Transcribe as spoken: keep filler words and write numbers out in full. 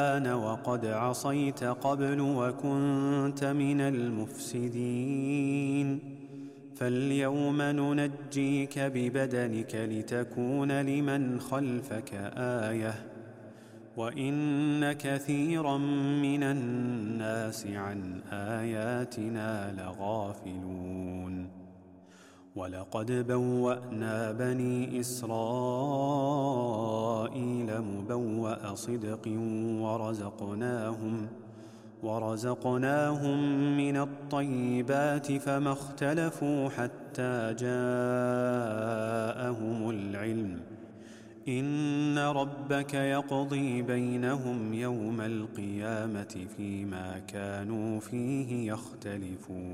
وقد عصيت قبل وكنت من المفسدين فاليوم ننجيك ببدنك لتكون لمن خلفك آية وإن كثيرا من الناس عن آياتنا لغافلون ولقد بوأنا بني إسرائيل مبوأ صدق ورزقناهم ورزقناهم من الطيبات فما اختلفوا حتى جاءهم العلم إن ربك يقضي بينهم يوم القيامة فيما كانوا فيه يختلفون